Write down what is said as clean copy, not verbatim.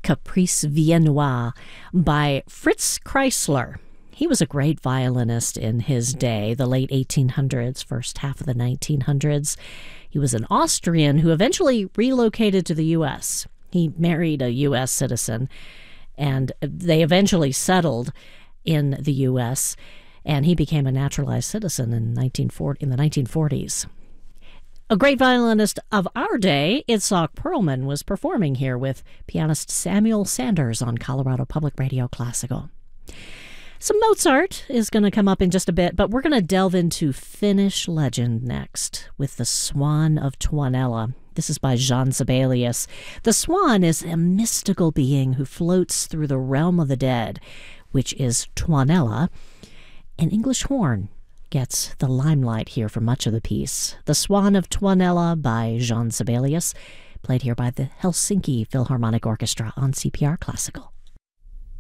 Caprice Viennois by Fritz Kreisler. He was a great violinist in his day, the late 1800s, first half of the 1900s. He was an Austrian who eventually relocated to the U.S. He married a U.S. citizen, and they eventually settled in the U.S., and he became a naturalized citizen in the 1940s. A great violinist of our day, Itzhak Perlman, was performing here with pianist Samuel Sanders on Colorado Public Radio Classical. Some Mozart is going to come up in just a bit, but we're going to delve into Finnish legend next with The Swan of Tuonela. This is by Jean Sibelius. The swan is a mystical being who floats through the realm of the dead, which is Tuonela. An English horn gets the limelight here for much of the piece. The Swan of Tuonela by Jean Sibelius, played here by the Helsinki Philharmonic Orchestra on CPR Classical.